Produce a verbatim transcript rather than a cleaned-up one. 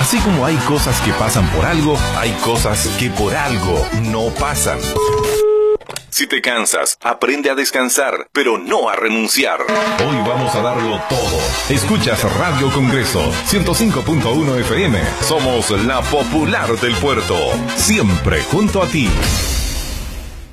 Así como hay cosas que pasan por algo, hay cosas que por algo no pasan. Si te cansas, aprende a descansar, pero no a renunciar. Hoy vamos a darlo todo. Escuchas Radio Congreso, ciento cinco punto uno F M. Somos la popular del puerto. Siempre junto a ti.